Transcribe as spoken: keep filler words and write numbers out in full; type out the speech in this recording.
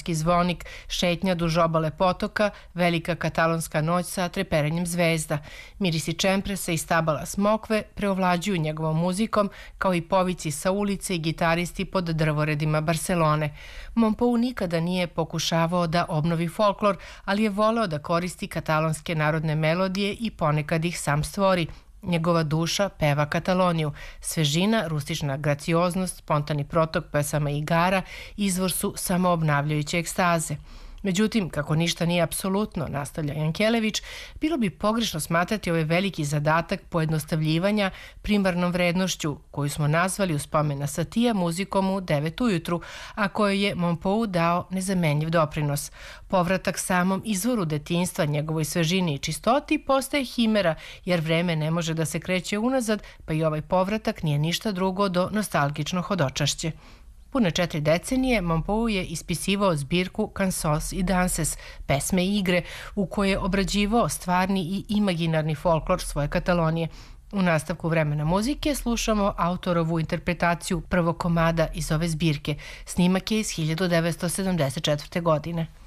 katalonski zvonik, šetnja duž obale potoka, velika katalonska noć sa treperenjem zvezda. Mirisi čempresa i stabala smokve preovlađuju njegovom muzikom, kao i povici sa ulice i gitaristi pod drvoredima Barcelone. Mompou nikada nije pokušavao da obnovi folklor, ali je voleo da koristi katalonske narodne melodije i ponekad ih sam stvori. Njegova duša peva Kataloniju. Svežina, rustična gracioznost, spontani protok pesama i igara izvor su samoobnavljajuće ekstaze. Međutim, kako ništa nije apsolutno, nastavlja Jankelević, bilo bi pogrešno smatrati ovaj veliki zadatak pojednostavljivanja primarnom vrednošću, koju smo nazvali u spomen na Satija muzikom u devet ujutru, a kojoj je Mompou dao nezamenljiv doprinos. Povratak samom izvoru detinjstva, njegovoj svežini i čistoti postaje himera, jer vreme ne može da se kreće unazad, pa i ovaj povratak nije ništa drugo do nostalgično hodočašće. Pune četiri decenije Mompou je ispisivao zbirku Cançons i danses, pesme i igre, u koje je obrađivao stvarni i imaginarni folklor svoje Katalonije. U nastavku Vremena muzike slušamo autorovu interpretaciju prvog komada iz ove zbirke. Snimak je iz hiljadu devetsto sedamdeset četvrte. godine.